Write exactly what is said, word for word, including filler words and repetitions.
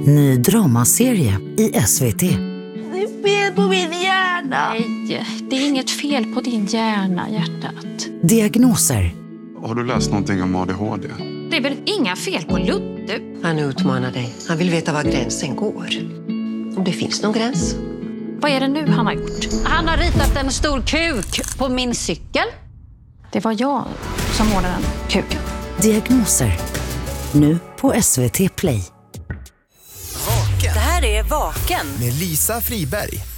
Ny dramaserie i S V T. Det är fel på min hjärna. Nej, det är inget fel på din hjärna, hjärtat. Diagnoser. Har du läst någonting om A D H D? Det är väl inga fel på Ludde? Han utmanar dig. Han vill veta var gränsen går. Om det finns någon gräns. Vad är det nu han har gjort? Han har ritat en stor kuk på min cykel. Det var jag som målade den kuken. Diagnoser. Nu på S V T Play. Vaken Det här är Vaken med Lisa Friberg.